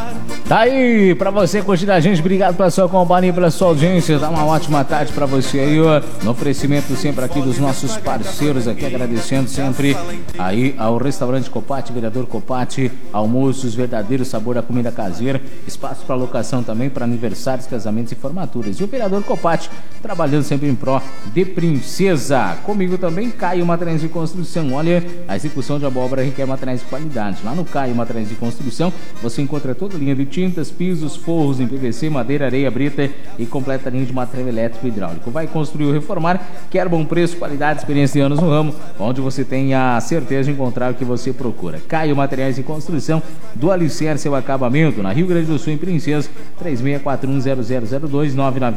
Tá aí, pra você curtir a gente, obrigado pela sua companhia, pela sua audiência, dá uma ótima tarde pra você aí, ó, no oferecimento sempre aqui dos nossos parceiros aqui, agradecendo sempre aí ao restaurante Copati, vereador Copati, almoços, verdadeiro sabor da comida caseira, espaço pra locação também, para aniversários, casamentos e formaturas, e o vereador Copati, trabalhando sempre em pró de Princesa. Comigo também, Caio Materiais de Construção, olha, a execução de abóbora requer materiais de qualidade, lá no Caio Materiais de Construção, você encontra toda a linha de tintas, pisos, forros em PVC, madeira, areia, brita e completa linha de material elétrico e hidráulico. Vai construir ou reformar, quer bom preço, qualidade, experiência de anos no ramo, onde você tem a certeza de encontrar o que você procura. Caio Materiais de Construção, do alicerce ao acabamento, na Rio Grande do Sul, em Princesa, 36410002,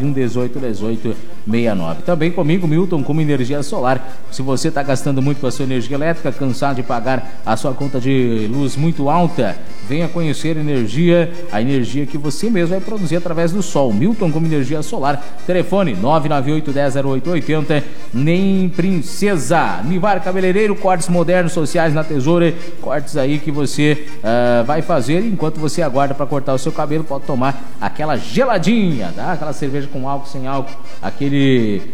991181869. Também comigo, Milton, como energia solar. Se você está gastando muito com a sua energia elétrica, cansado de pagar a sua conta de luz muito alta, venha conhecer a energia que você mesmo vai produzir através do sol. Milton como energia solar. Telefone 998-10-0880. Nem Princesa. Nivar Cabeleireiro, cortes modernos, sociais na Tesoura. Cortes aí que você vai fazer enquanto você aguarda para cortar o seu cabelo. Pode tomar aquela geladinha, tá? Aquela cerveja com álcool, sem álcool. Aquele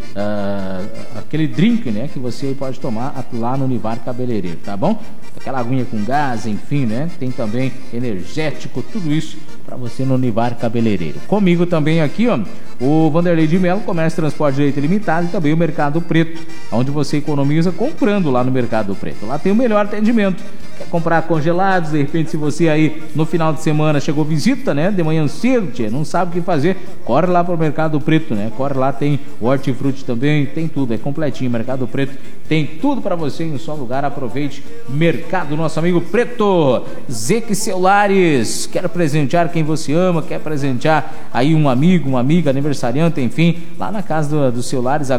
drink, né? Que você pode tomar lá no Nivar Cabeleireiro, tá bom? Aquela aguinha com gás, enfim, né? Tem também energético, tudo isso para você no Nivar Cabeleireiro. Comigo também aqui, ó, o Vanderlei de Mello, Comércio, Transporte, Direito Ilimitado, e também o Mercado Preto, onde você economiza comprando lá no Mercado Preto. Lá tem o melhor atendimento. Quer comprar congelados, de repente, se você aí no final de semana chegou visita, né? De manhã cedo, não sabe o que fazer, corre lá pro Mercado Preto, né? Corre lá, tem o hortifruti também, tem tudo, é completinho. Mercado Preto tem tudo para você em um só lugar. Aproveite, Mercado Nosso Amigo Preto. Zeque Celulares, quer presentear quem você ama, quer presentear aí um amigo, uma amiga, aniversariante, enfim, lá na casa dos celulares.